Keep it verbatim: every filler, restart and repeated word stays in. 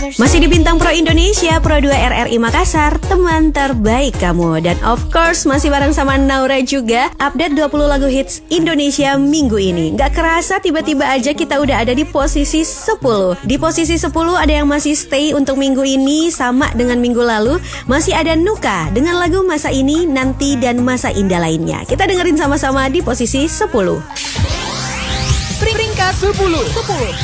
Masih di Bintang Pro Indonesia, Pro dua R R I Makassar, teman terbaik kamu. Dan of course masih bareng sama Naura juga. Update dua puluh lagu hits Indonesia minggu ini. Gak kerasa tiba-tiba aja kita udah ada di posisi sepuluh. Di posisi sepuluh ada yang masih stay untuk minggu ini sama dengan minggu lalu. Masih ada Nuka dengan lagu Masa Ini, Nanti, dan Masa Indah lainnya. Kita dengerin sama-sama di posisi sepuluh. Peringkat sepuluh.